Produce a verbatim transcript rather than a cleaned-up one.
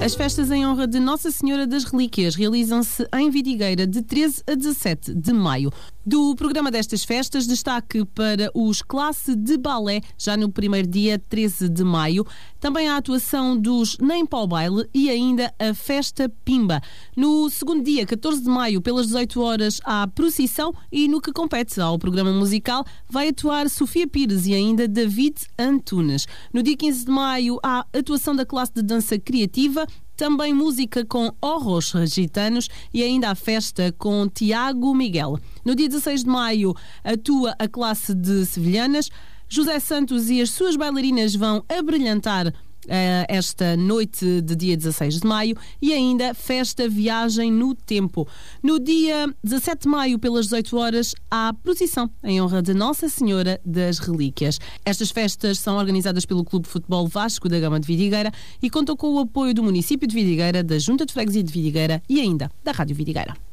As festas em honra de Nossa Senhora das Relíquias realizam-se em Vidigueira de treze a dezassete de maio. Do programa destas festas, destaque para os Classe de Balé, já no primeiro dia, treze de maio. Também a atuação dos Nem Pau Baile e ainda a Festa Pimba. No segundo dia, catorze de maio, pelas dezoito horas, há procissão e no que compete ao programa musical vai atuar Sofia Pires e ainda David Antunes. No dia quinze de maio, há atuação da classe de dança criativa, também música com Horros Gitanos e ainda a festa com Tiago Miguel. No dia dezasseis de maio atua a classe de sevilhanas. José Santos e as suas bailarinas vão abrilhantar Uh, esta noite de dia dezasseis de maio e ainda festa Viagem no Tempo. No dia dezassete de maio, pelas dezoito horas, há procissão em honra de Nossa Senhora das Relíquias. Estas festas são organizadas pelo Clube de Futebol Vasco da Gama de Vidigueira e contam com o apoio do município de Vidigueira, da Junta de Freguesia de Vidigueira e ainda da Rádio Vidigueira.